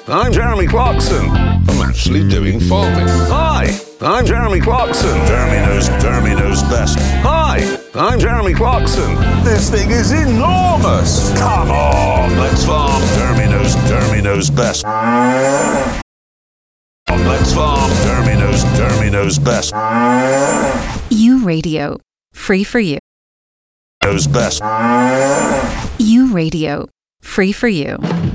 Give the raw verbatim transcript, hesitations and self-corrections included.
I'm Jeremy Clarkson. I'm actually doing farming. Hi, I'm Jeremy Clarkson. Jeremy knows, Jeremy knows best. Hi, I'm Jeremy Clarkson. This thing is enormous. Come on, let's farm. Jeremy knows, Jeremy knows best. Let's farm. Jeremy knows, Jeremy knows best. U Radio, free for you. Knows best. U Radio, free for you.